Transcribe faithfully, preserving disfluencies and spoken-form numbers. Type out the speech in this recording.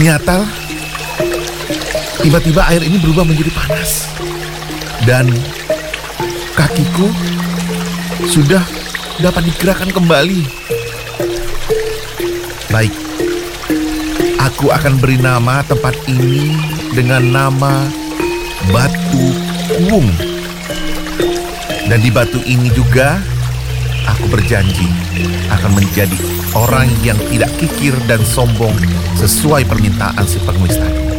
Ternyata tiba-tiba air ini berubah menjadi panas. Dan kakiku sudah dapat digerakkan kembali. Baik, aku akan beri nama tempat ini dengan nama Batu Kuung. Dan di batu ini juga aku berjanji akan menjadi orang yang tidak kikir dan sombong sesuai permintaan si pengemis tadi.